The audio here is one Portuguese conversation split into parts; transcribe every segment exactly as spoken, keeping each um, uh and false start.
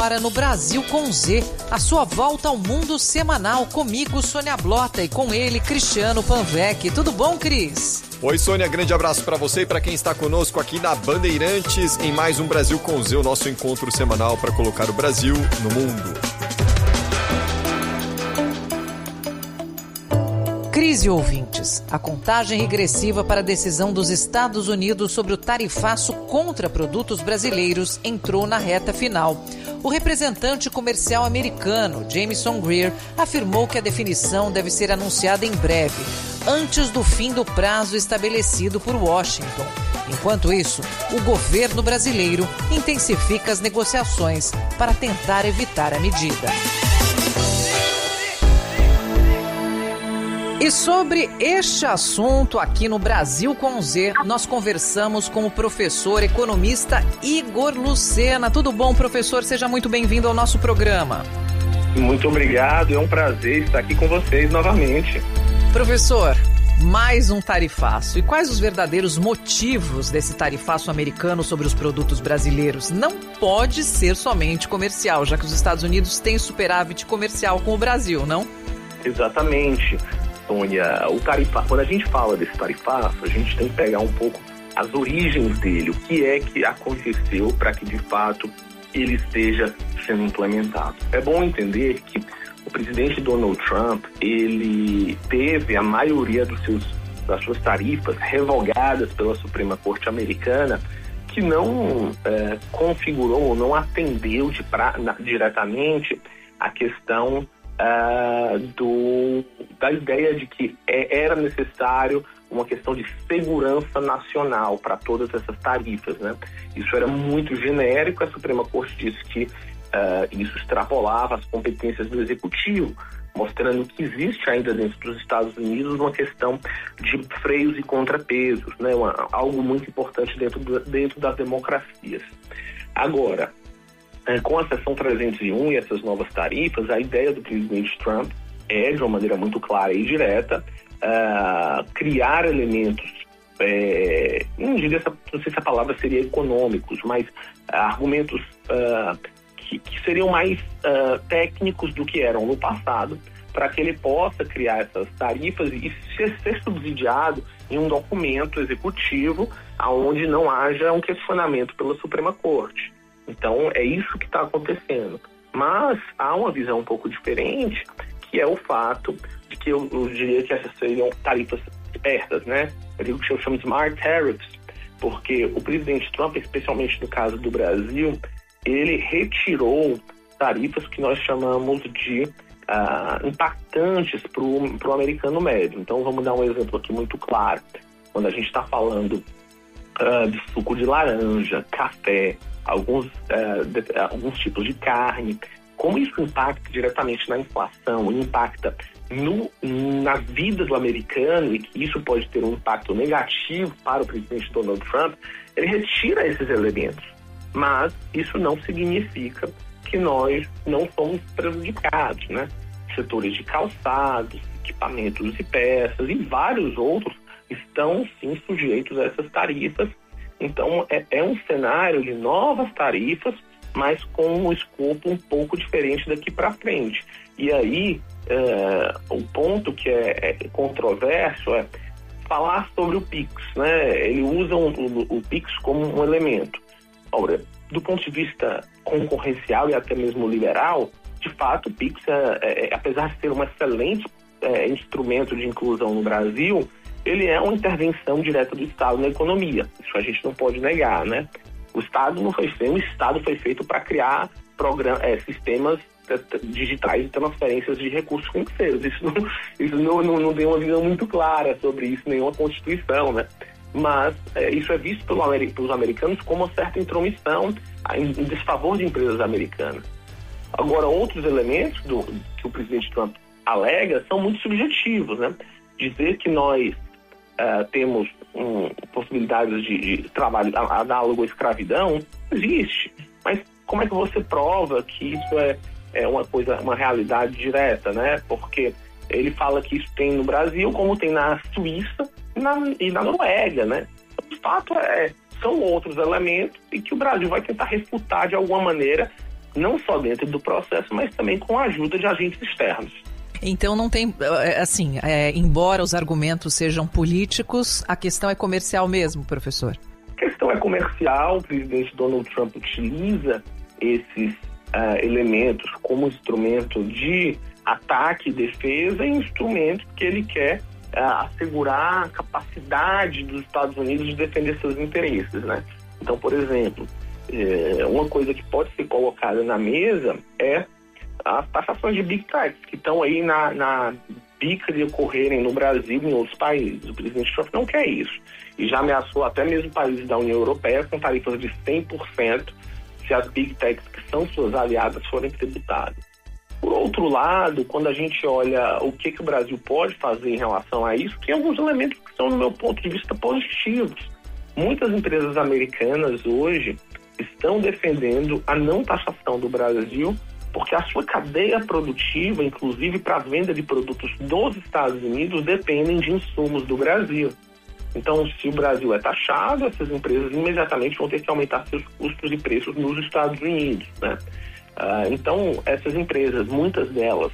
Para no Brasil com Z, a sua volta ao mundo semanal, comigo, Sônia Blota, e com ele, Cristiano Panvec. Tudo bom, Cris? Oi, Sônia, grande abraço para você e para quem está conosco aqui na Bandeirantes em mais um Brasil com Z, o nosso encontro semanal para colocar o Brasil no mundo. Crise, ouvintes. A contagem regressiva para a decisão dos Estados Unidos sobre o tarifaço contra produtos brasileiros entrou na reta final. O representante comercial americano, Jamieson Greer, afirmou que a definição deve ser anunciada em breve, antes do fim do prazo estabelecido por Washington. Enquanto isso, o governo brasileiro intensifica as negociações para tentar evitar a medida. E sobre este assunto aqui no Brasil com Z, nós conversamos com o professor economista Igor Lucena. Tudo bom, professor? Seja muito bem-vindo ao nosso programa. Muito obrigado, é um prazer estar aqui com vocês novamente. Professor, mais um tarifaço. E quais os verdadeiros motivos desse tarifaço americano sobre os produtos brasileiros? Não pode ser somente comercial, já que os Estados Unidos têm superávit comercial com o Brasil, não? Exatamente. Sônia, o tarifaço, quando a gente fala desse tarifaço, a gente tem que pegar um pouco as origens dele, o que é que aconteceu para que de fato ele esteja sendo implementado. É bom entender que o presidente Donald Trump, ele teve a maioria dos seus, das suas tarifas revogadas pela Suprema Corte Americana, que não é, configurou ou não atendeu de pra, na, diretamente a questão Uh, do, da ideia de que é, era necessário uma questão de segurança nacional para todas essas tarifas, né? Isso era muito genérico, a Suprema Corte disse que uh, isso extrapolava as competências do Executivo, mostrando que existe ainda dentro dos Estados Unidos uma questão de freios e contrapesos, né? Uma, algo muito importante dentro, do, dentro das democracias. Agora, com a seção trezentos e um e essas novas tarifas, a ideia do presidente Trump é, de uma maneira muito clara e direta, uh, criar elementos, é, não, diria, não sei se a palavra seria econômicos, mas uh, argumentos uh, que, que seriam mais uh, técnicos do que eram no passado, para que ele possa criar essas tarifas e ser, ser subsidiado em um documento executivo onde não haja um questionamento pela Suprema Corte. Então, é isso que está acontecendo. Mas há uma visão um pouco diferente, que é o fato de que eu, eu diria que essas seriam tarifas espertas, né? Eu digo que eu chamo de smart tariffs, porque o presidente Trump, especialmente no caso do Brasil, ele retirou tarifas que nós chamamos de uh, impactantes para o americano médio. Então, vamos dar um exemplo aqui muito claro. Quando a gente está falando uh, de suco de laranja, café, Alguns, uh, de, uh, alguns tipos de carne, como isso impacta diretamente na inflação, impacta no, na vida do americano e que isso pode ter um impacto negativo para o presidente Donald Trump, ele retira esses elementos. Mas isso não significa que nós não somos prejudicados, né? Setores de calçados, equipamentos e peças e vários outros estão sim sujeitos a essas tarifas. Então, é, é um cenário de novas tarifas, mas com um escopo um pouco diferente daqui para frente. E aí, é, o ponto que é, é controverso é falar sobre o Pix, né? Ele usa um, o, o Pix como um elemento. Ora, do ponto de vista concorrencial e até mesmo liberal, de fato, o Pix, é, é, apesar de ser um excelente é, instrumento de inclusão no Brasil, ele é uma intervenção direta do Estado na economia. Isso a gente não pode negar, né? O Estado não foi feito, o Estado foi feito para criar program- é, sistemas digitais de transferências de recursos financeiros. Isso não, isso não, não, não tem uma visão muito clara sobre isso, nenhuma Constituição, né? Mas é, isso é visto pelo, pelos americanos como uma certa intromissão em, em desfavor de empresas americanas. Agora, outros elementos do, que o presidente Trump alega são muito subjetivos, né? Dizer que nós Uh, temos um, possibilidades de, de trabalho análogo à escravidão, existe. Mas como é que você prova que isso é, é uma coisa, uma realidade direta, né? Porque ele fala que isso tem no Brasil, como tem na Suíça e na, e na Noruega, né? O fato é, são outros elementos e que o Brasil vai tentar refutar de alguma maneira não só dentro do processo, mas também com a ajuda de agentes externos. Então não tem, assim, é, embora os argumentos sejam políticos, a questão é comercial mesmo, professor? A questão é comercial, o presidente Donald Trump utiliza esses uh, elementos como instrumento de ataque e defesa e instrumento que ele quer uh, assegurar a capacidade dos Estados Unidos de defender seus interesses, né? Então, por exemplo, eh, uma coisa que pode ser colocada na mesa é as taxações de Big Techs, que estão aí na, na bica de ocorrerem no Brasil e em outros países. O presidente Trump não quer isso. E já ameaçou até mesmo países da União Europeia com tarifas de cem por cento se as Big Techs, que são suas aliadas, forem tributadas. Por outro lado, quando a gente olha o que, que o Brasil pode fazer em relação a isso, tem alguns elementos que são, no meu ponto de vista, positivos. Muitas empresas americanas hoje estão defendendo a não taxação do Brasil porque a sua cadeia produtiva, inclusive para a venda de produtos dos Estados Unidos, dependem de insumos do Brasil. Então, se o Brasil é taxado, essas empresas imediatamente vão ter que aumentar seus custos e preços nos Estados Unidos, né? Ah, então, essas empresas, muitas delas,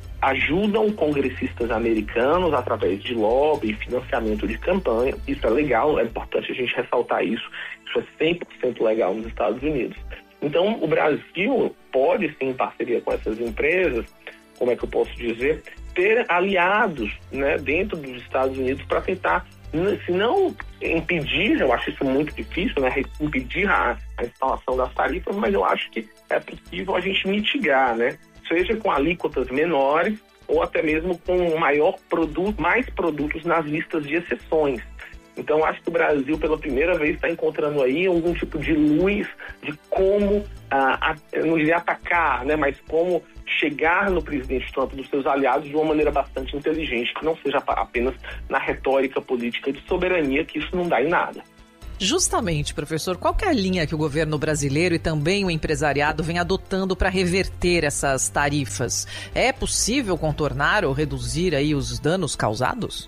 ajudam congressistas americanos através de lobby e financiamento de campanha. Isso é legal, é importante a gente ressaltar isso. Isso é cem por cento legal nos Estados Unidos. Então, o Brasil pode, sim, em parceria com essas empresas, como é que eu posso dizer, ter aliados, né, dentro dos Estados Unidos para tentar, se não impedir, eu acho isso muito difícil, né, impedir a, a instalação das tarifas, mas eu acho que é possível a gente mitigar, né, seja com alíquotas menores ou até mesmo com maior produto, mais produtos nas listas de exceções. Então, acho que o Brasil, pela primeira vez, está encontrando aí algum tipo de luz de como, ah, não diria atacar, né, mas como chegar no presidente Trump dos seus aliados de uma maneira bastante inteligente, que não seja apenas na retórica política de soberania, que isso não dá em nada. Justamente, professor, qual que é a linha que o governo brasileiro e também o empresariado vem adotando para reverter essas tarifas? É possível contornar ou reduzir aí os danos causados?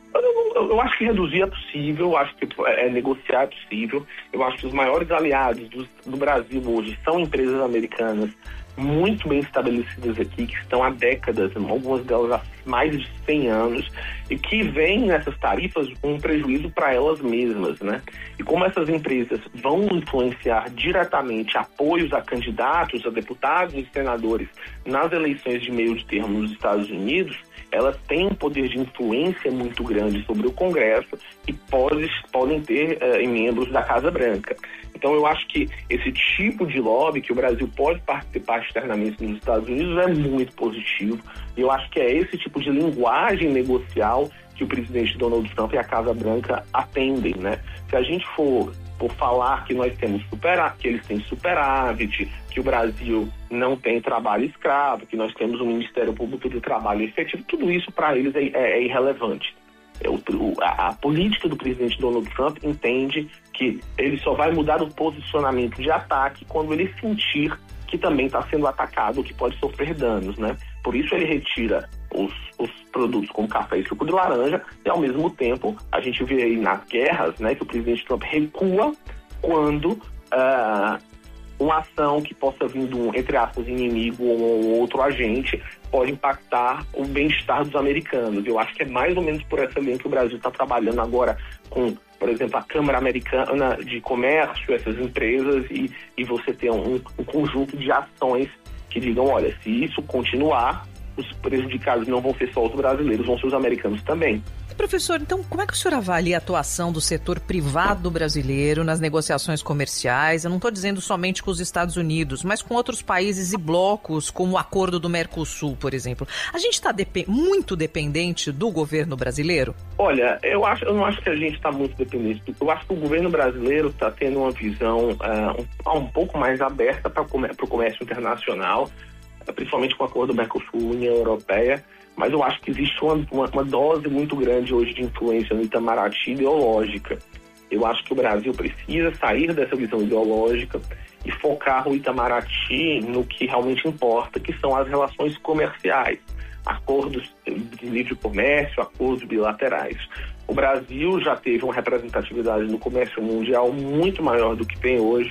Eu, eu acho que reduzir é possível, eu acho que é, negociar é possível. Eu acho que os maiores aliados do, do Brasil hoje são empresas americanas muito bem estabelecidas aqui, que estão há décadas, algumas delas há mais de cem anos, e que veem nessas tarifas um prejuízo para elas mesmas, né? E como essas empresas vão influenciar diretamente apoios a candidatos, a deputados e senadores nas eleições de meio de termo nos Estados Unidos, elas têm um poder de influência muito grande sobre o Congresso e pode, podem ter uh, membros da Casa Branca. Então, eu acho que esse tipo de lobby que o Brasil pode participar externamente nos Estados Unidos é muito positivo. E eu acho que é esse tipo de linguagem negocial que o presidente Donald Trump e a Casa Branca atendem, né? Se a gente for por falar que nós temos superávit, que eles têm superávit, que o Brasil não tem trabalho escravo, que nós temos um Ministério Público do Trabalho efetivo, tudo isso para eles é, é, é irrelevante. A, a política do presidente Donald Trump entende que ele só vai mudar o posicionamento de ataque quando ele sentir que também está sendo atacado, que pode sofrer danos, né? Por isso ele retira os, os produtos como café e suco de laranja e, ao mesmo tempo, a gente vê aí nas guerras, né, que o presidente Trump recua quando uh, uma ação que possa vir de um, entre aspas, inimigo ou um outro agente pode impactar o bem-estar dos americanos. Eu acho que é mais ou menos por essa linha que o Brasil está trabalhando agora com, por exemplo, a Câmara Americana de Comércio, essas empresas, e, e você ter um, um conjunto de ações que digam, olha, se isso continuar, os prejudicados não vão ser só os brasileiros, vão ser os americanos também. Professor, então como é que o senhor avalia a atuação do setor privado brasileiro nas negociações comerciais? Eu não estou dizendo somente com os Estados Unidos, mas com outros países e blocos, como o acordo do Mercosul, por exemplo. A gente está dep- muito dependente do governo brasileiro? Olha, eu, acho, eu não acho que a gente está muito dependente. Eu acho que o governo brasileiro está tendo uma visão uh, um, um pouco mais aberta para o comércio internacional, principalmente com o acordo do Mercosul, União Europeia, mas eu acho que existe uma, uma, uma dose muito grande hoje de influência no Itamaraty ideológica. Eu acho que o Brasil precisa sair dessa visão ideológica e focar o Itamaraty no que realmente importa, que são as relações comerciais, acordos de livre comércio, acordos bilaterais. O Brasil já teve uma representatividade no comércio mundial muito maior do que tem hoje.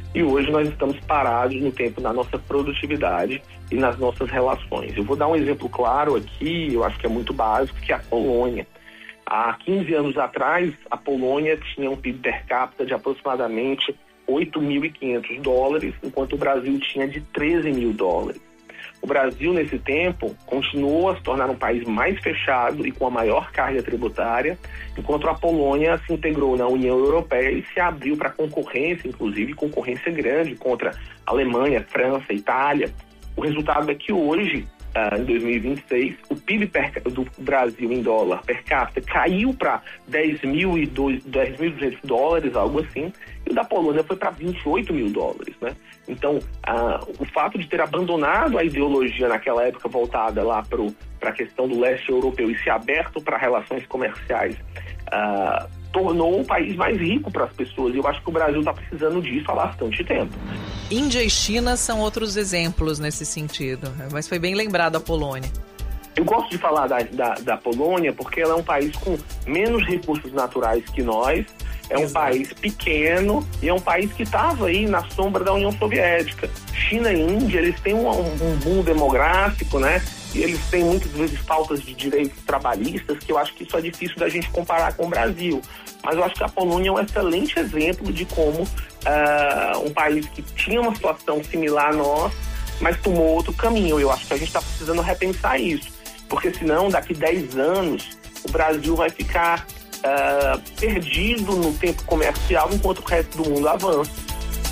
e hoje nós estamos parados no tempo da nossa produtividade e nas nossas relações. Eu vou dar um exemplo claro aqui, eu acho que é muito básico, que é a Polônia. Há quinze anos atrás, a Polônia tinha um P I B per capita de aproximadamente oito mil e quinhentos dólares, enquanto o Brasil tinha de treze mil dólares. O Brasil, nesse tempo, continuou a se tornar um país mais fechado e com a maior carga tributária, enquanto a Polônia se integrou na União Europeia e se abriu para concorrência, inclusive concorrência grande contra Alemanha, França, Itália. O resultado é que hoje, em dois mil e vinte e seis, o P I B per, do Brasil em dólar per capita caiu para dez mil e duzentos dólares, algo assim, e o da Polônia foi para vinte e oito mil dólares, né? Então, ah, o fato de ter abandonado a ideologia naquela época voltada lá para a questão do leste europeu e se aberto para relações comerciais, ah, tornou o país mais rico para as pessoas, e eu acho que o Brasil está precisando disso há bastante tempo. Índia e China são outros exemplos nesse sentido, mas foi bem lembrado a Polônia. Eu gosto de falar da, da, da Polônia porque ela é um país com menos recursos naturais que nós, é um Exato. país pequeno e é um país que estava aí na sombra da União Soviética. China e Índia, eles têm um, um boom demográfico, né? E eles têm muitas vezes faltas de direitos trabalhistas, que eu acho que isso é difícil da gente comparar com o Brasil. Mas eu acho que a Polônia é um excelente exemplo de como uh, um país que tinha uma situação similar a nós, mas tomou outro caminho. Eu acho que a gente está precisando repensar isso, porque senão daqui dez anos o Brasil vai ficar uh, perdido no tempo comercial enquanto o resto do mundo avança.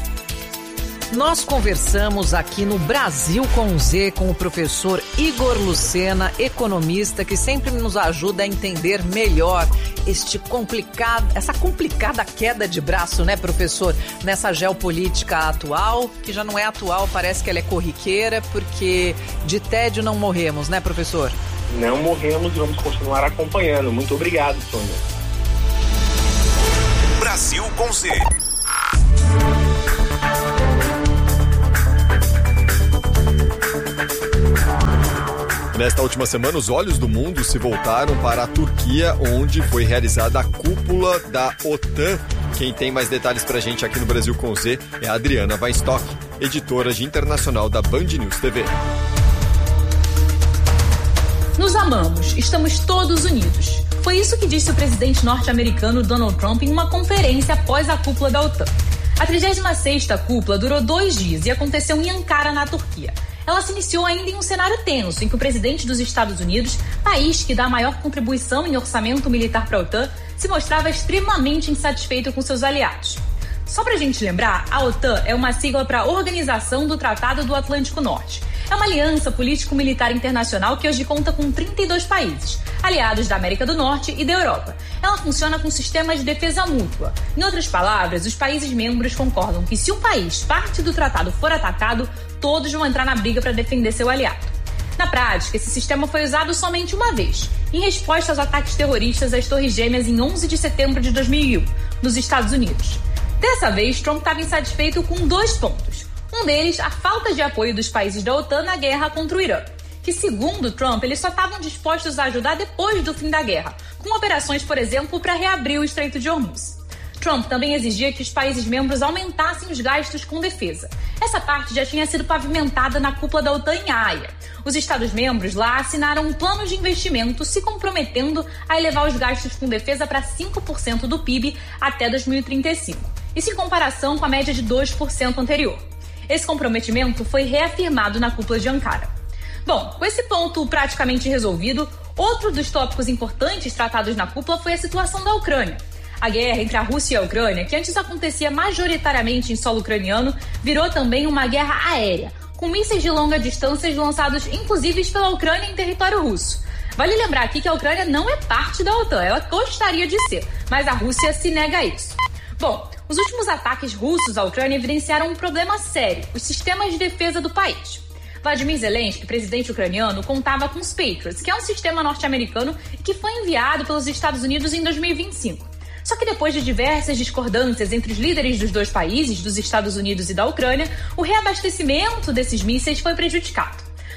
Nós conversamos aqui no Brasil com Z com o professor Igor Lucena, economista, que sempre nos ajuda a entender melhor este complicado, essa complicada queda de braço, né, professor, nessa geopolítica atual, que já não é atual, parece que ela é corriqueira, porque de tédio não morremos, né, professor? Não morremos e vamos continuar acompanhando. Muito obrigado, Sônia. Brasil com Z. Nesta última semana, os olhos do mundo se voltaram para a Turquia, onde foi realizada a cúpula da OTAN. Quem tem mais detalhes pra gente aqui no Brasil com Z é a Adriana Weinstock, editora de internacional da Band News T V. Nos amamos, estamos todos unidos. Foi isso que disse o presidente norte-americano Donald Trump em uma conferência após a cúpula da OTAN. A trigésima sexta cúpula durou dois dias e aconteceu em Ankara, na Turquia. Ela se iniciou ainda em um cenário tenso, em que o presidente dos Estados Unidos, país que dá a maior contribuição em orçamento militar para a OTAN, se mostrava extremamente insatisfeito com seus aliados. Só pra gente lembrar, a OTAN é uma sigla para Organização do Tratado do Atlântico Norte. É uma aliança político-militar internacional que hoje conta com trinta e dois países, aliados da América do Norte e da Europa. Ela funciona com sistemas de defesa mútua. Em outras palavras, os países membros concordam que se um país, parte do tratado, for atacado, todos vão entrar na briga para defender seu aliado. Na prática, esse sistema foi usado somente uma vez, em resposta aos ataques terroristas às Torres Gêmeas em onze de setembro de dois mil e um, nos Estados Unidos. Dessa vez, Trump estava insatisfeito com dois pontos. Um deles, a falta de apoio dos países da OTAN na guerra contra o Irã, que, segundo Trump, eles só estavam dispostos a ajudar depois do fim da guerra, com operações, por exemplo, para reabrir o Estreito de Hormuz. Trump também exigia que os países membros aumentassem os gastos com defesa. Essa parte já tinha sido pavimentada na cúpula da OTAN em Haia. Os Estados-membros lá assinaram um plano de investimento se comprometendo a elevar os gastos com defesa para cinco por cento do P I B até dois mil e trinta e cinco, isso em comparação com a média de dois por cento anterior. Esse comprometimento foi reafirmado na cúpula de Ankara. Bom, com esse ponto praticamente resolvido, outro dos tópicos importantes tratados na cúpula foi a situação da Ucrânia. A guerra entre a Rússia e a Ucrânia, que antes acontecia majoritariamente em solo ucraniano, virou também uma guerra aérea, com mísseis de longa distância lançados inclusive pela Ucrânia em território russo. Vale lembrar aqui que a Ucrânia não é parte da OTAN, ela gostaria de ser, mas a Rússia se nega a isso. Bom, os últimos ataques russos à Ucrânia evidenciaram um problema sério, os sistemas de defesa do país. Vladimir Zelensky, presidente ucraniano, contava com os Patriots, que é um sistema norte-americano que foi enviado pelos Estados Unidos em dois mil e vinte e cinco. Só que depois de diversas discordâncias entre os líderes dos dois países, dos Estados Unidos e da Ucrânia, o reabastecimento desses mísseis foi prejudicado.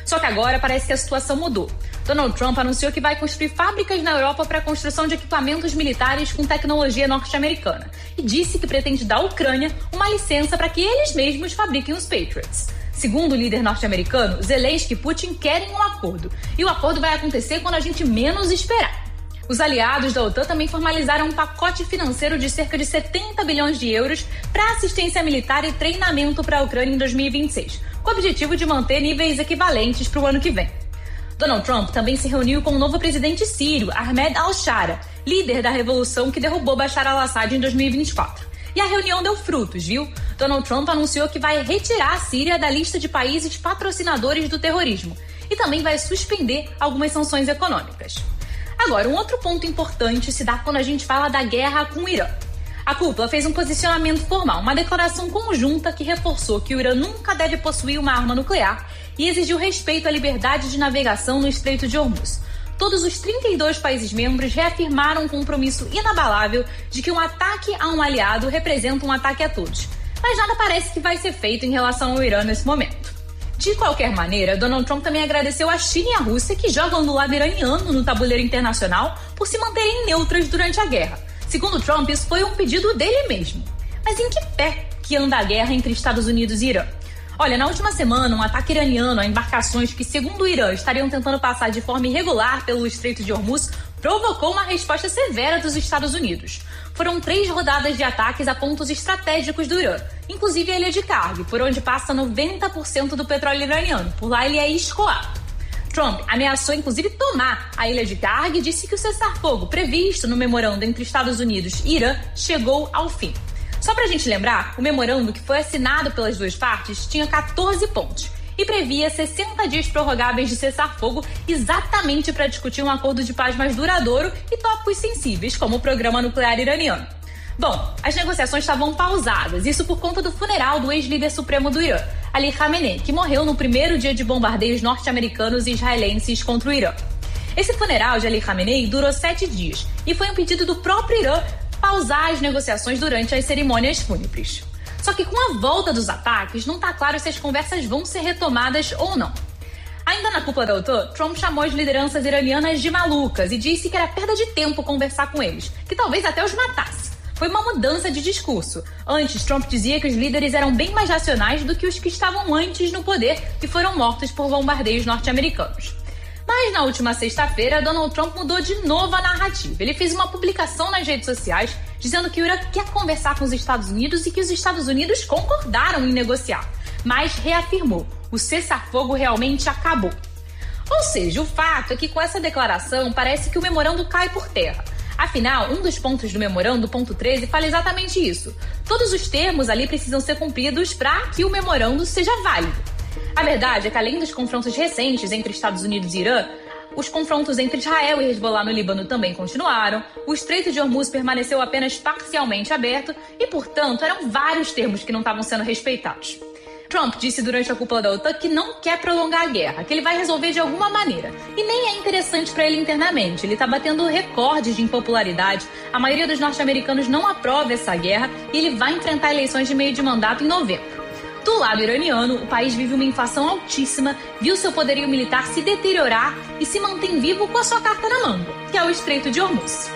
Só que agora parece que a situação mudou. Donald Trump anunciou que vai construir fábricas na Europa para a construção de equipamentos militares com tecnologia norte-americana e disse que pretende dar à Ucrânia uma licença para que eles mesmos fabriquem os Patriots. Segundo o líder norte-americano, Zelensky e Putin querem um acordo, e o acordo vai acontecer quando a gente menos esperar. Os aliados da OTAN também formalizaram um pacote financeiro de cerca de setenta bilhões de euros para assistência militar e treinamento para a Ucrânia em dois mil e vinte e seis, com o objetivo de manter níveis equivalentes para o ano que vem. Donald Trump também se reuniu com o novo presidente sírio, Ahmed al-Shara, líder da revolução que derrubou Bashar al-Assad em dois mil e vinte e quatro. E a reunião deu frutos, viu? Donald Trump anunciou que vai retirar a Síria da lista de países patrocinadores do terrorismo e também vai suspender algumas sanções econômicas. Agora, um outro ponto importante se dá quando a gente fala da guerra com o Irã. A cúpula fez um posicionamento formal, uma declaração conjunta que reforçou que o Irã nunca deve possuir uma arma nuclear e exigiu respeito à liberdade de navegação no Estreito de Hormuz. Todos os trinta e dois países membros reafirmaram um compromisso inabalável de que um ataque a um aliado representa um ataque a todos. Mas nada parece que vai ser feito em relação ao Irã nesse momento. De qualquer maneira, Donald Trump também agradeceu a China e a Rússia que jogam do lado iraniano no tabuleiro internacional por se manterem neutras durante a guerra. Segundo Trump, isso foi um pedido dele mesmo. Mas em que pé que anda a guerra entre Estados Unidos e Irã? Olha, na última semana, um ataque iraniano a embarcações que, segundo o Irã, estariam tentando passar de forma irregular pelo Estreito de Hormuz provocou uma resposta severa dos Estados Unidos. Foram três rodadas de ataques a pontos estratégicos do Irã, inclusive a Ilha de Karg, por onde passa noventa por cento do petróleo iraniano. Por lá ele é escoado. Trump ameaçou, inclusive, tomar a Ilha de Karg e disse que o cessar-fogo previsto no memorando entre Estados Unidos e Irã chegou ao fim. Só pra gente lembrar, o memorando que foi assinado pelas duas partes tinha catorze pontos e previa sessenta dias prorrogáveis de cessar-fogo exatamente para discutir um acordo de paz mais duradouro e tópicos sensíveis, como o programa nuclear iraniano. Bom, as negociações estavam pausadas, isso por conta do funeral do ex-líder supremo do Irã, Ali Khamenei, que morreu no primeiro dia de bombardeios norte-americanos e israelenses contra o Irã. Esse funeral de Ali Khamenei durou sete dias e foi um pedido do próprio Irã pausar as negociações durante as cerimônias fúnebres. Só que com a volta dos ataques, não está claro se as conversas vão ser retomadas ou não. Ainda na cúpula da OTAN, Trump chamou as lideranças iranianas de malucas e disse que era perda de tempo conversar com eles, que talvez até os matasse. Foi uma mudança de discurso. Antes, Trump dizia que os líderes eram bem mais racionais do que os que estavam antes no poder e foram mortos por bombardeios norte-americanos. Mas na última sexta-feira, Donald Trump mudou de novo a narrativa. Ele fez uma publicação nas redes sociais dizendo que o Irã quer conversar com os Estados Unidos e que os Estados Unidos concordaram em negociar. Mas reafirmou, o cessar-fogo realmente acabou. Ou seja, o fato é que com essa declaração parece que o memorando cai por terra. Afinal, um dos pontos do memorando, ponto treze, fala exatamente isso. Todos os termos ali precisam ser cumpridos para que o memorando seja válido. A verdade é que, além dos confrontos recentes entre Estados Unidos e Irã, os confrontos entre Israel e Hezbollah no Líbano também continuaram, o Estreito de Hormuz permaneceu apenas parcialmente aberto e, portanto, eram vários termos que não estavam sendo respeitados. Trump disse durante a cúpula da OTAN que não quer prolongar a guerra, que ele vai resolver de alguma maneira. E nem é interessante para ele internamente, ele está batendo recordes de impopularidade, a maioria dos norte-americanos não aprova essa guerra e ele vai enfrentar eleições de meio de mandato em novembro. Do lado iraniano, o país vive uma inflação altíssima, viu seu poderio militar se deteriorar e se mantém vivo com a sua carta na manga, que é o Estreito de Hormuz.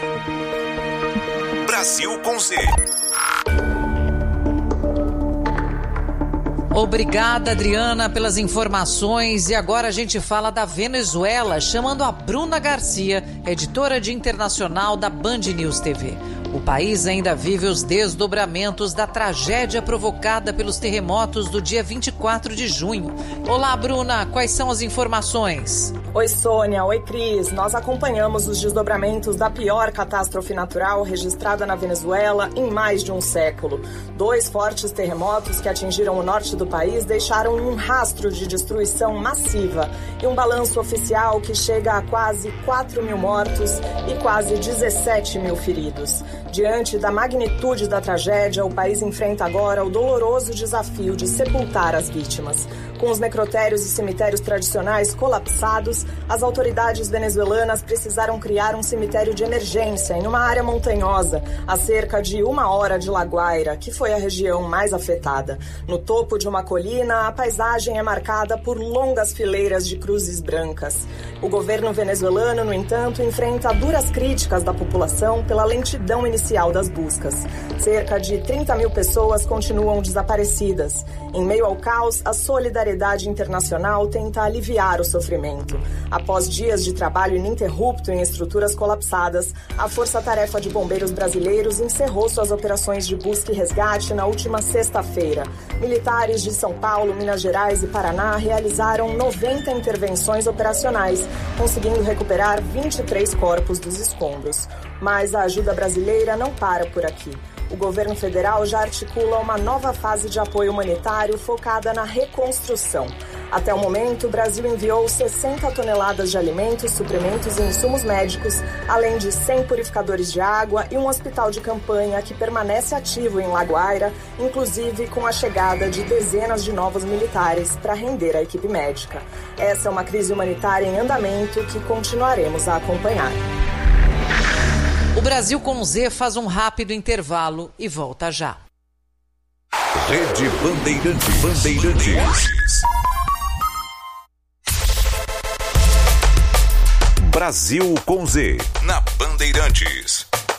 Brasil com Z. Obrigada, Adriana, pelas informações. E agora a gente fala da Venezuela, chamando a Bruna Garcia, editora de internacional da Band News T V. O país ainda vive os desdobramentos da tragédia provocada pelos terremotos do dia vinte e quatro de junho. Olá, Bruna, quais são as informações? Oi, Sônia. Oi, Cris. Nós acompanhamos os desdobramentos da pior catástrofe natural registrada na Venezuela em mais de um século. Dois fortes terremotos que atingiram o norte do país deixaram um rastro de destruição massiva e um balanço oficial que chega a quase quatro mil mortos e quase dezessete mil feridos. Diante da magnitude da tragédia, o país enfrenta agora o doloroso desafio de sepultar as vítimas. Com os necrotérios e cemitérios tradicionais colapsados, as autoridades venezuelanas precisaram criar um cemitério de emergência em uma área montanhosa, a cerca de uma hora de La Guaira, que foi a região mais afetada. No topo de uma colina, a paisagem é marcada por longas fileiras de cruzes brancas. O governo venezuelano, no entanto, enfrenta duras críticas da população pela lentidão inicial das buscas. Cerca de trinta mil pessoas continuam desaparecidas. Em meio ao caos, a solidariedade internacional tenta aliviar o sofrimento. Após dias de trabalho ininterrupto em estruturas colapsadas, a Força-Tarefa de Bombeiros Brasileiros encerrou suas operações de busca e resgate na última sexta-feira. Militares de São Paulo, Minas Gerais e Paraná realizaram noventa intervenções operacionais, conseguindo recuperar vinte e três corpos dos escombros. Mas a ajuda brasileira não para por aqui. O governo federal já articula uma nova fase de apoio humanitário focada na reconstrução. Até o momento, o Brasil enviou sessenta toneladas de alimentos, suprimentos e insumos médicos, além de cem purificadores de água e um hospital de campanha que permanece ativo em La Guaira, inclusive com a chegada de dezenas de novos militares para render a equipe médica. Essa é uma crise humanitária em andamento que continuaremos a acompanhar. O Brasil com Z faz um rápido intervalo e volta já. Rede Bandeirantes. Bandeirantes. Brasil com Z. Na Bandeirantes.